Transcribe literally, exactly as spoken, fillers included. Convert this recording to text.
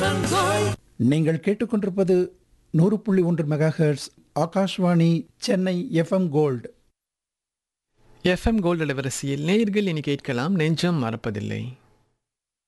நீங்கள் கேட்டுக்கொண்டிருப்பது நூறு புள்ளி ஒன்று megahertz Akashvani Chennai FM gold. FM gold அலைவரிசையில் நேயர்கள் இனி கேட்கலாம் நெஞ்சம் மறப்பதில்லை.